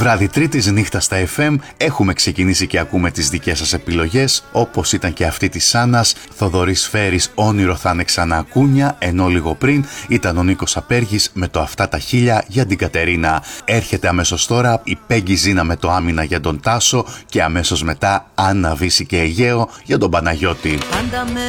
Βράδυ Τρίτης, νύχτα στα FM, έχουμε ξεκινήσει και ακούμε τις δικές σας επιλογές, όπως ήταν και αυτή της Άννας, Θοδωρής Φέρης, όνειρο θα είναι ξανά κούνια, ενώ λίγο πριν ήταν ο Νίκος Απέργης με το αυτά τα χίλια για την Κατερίνα. Έρχεται αμέσως τώρα η Πέγγι Ζήνα με το άμυνα για τον Τάσο και αμέσως μετά Άννα Βύση και Αιγαίο για τον Παναγιώτη. Πάντα με